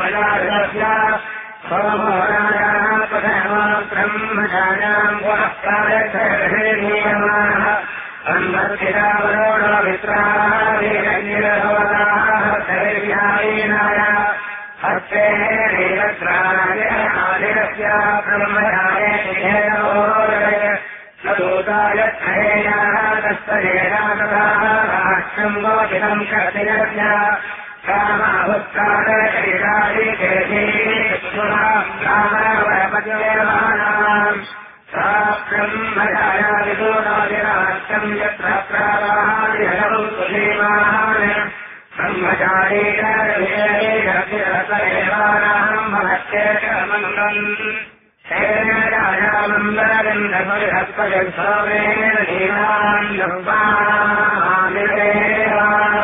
ब्रह्मचार्याम् पुरस्कारनियमाः अन्वस्थिरावरोणमित्राः हस्ते आदिरस्य ब्रह्मचार्य तस्तरेणाष्ट्रम् गोचितम् कर्तिरस्य कामाभुत्कारेणाम् सा ब्रह्मचार्यादिदूरादिराष्ट्रम् यत्र प्रावादिहरम् सुधीमान् ब्रह्मचारीरेवानाम् महत्येकमङ्गम् हेराजामन्दरगन्धपरिहस्पतिर्भवेन नीलाम्